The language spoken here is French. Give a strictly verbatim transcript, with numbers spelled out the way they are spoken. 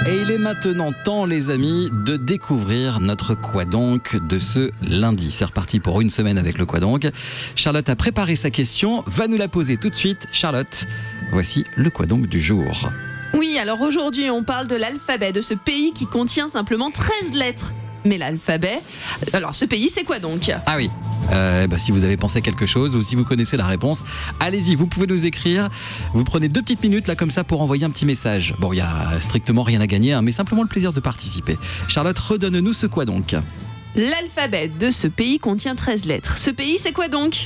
Et il est maintenant temps, les amis, de découvrir notre Quoi donc de ce lundi. C'est reparti pour une semaine avec le Quoi donc. Charlotte a préparé sa question, va nous la poser tout de suite. Charlotte, voici le Quoi donc du jour. Oui, alors aujourd'hui, on parle de l'alphabet, de ce pays qui contient simplement treize lettres. Mais l'alphabet, alors ce pays, c'est quoi donc ? Ah oui, euh, bah, si vous avez pensé quelque chose ou si vous connaissez la réponse, allez-y, vous pouvez nous écrire. Vous prenez deux petites minutes là comme ça pour envoyer un petit message. Bon, il n'y a strictement rien à gagner, hein, mais simplement le plaisir de participer. Charlotte, redonne-nous ce Quoi donc ? L'alphabet de ce pays contient treize lettres. Ce pays, c'est quoi donc ?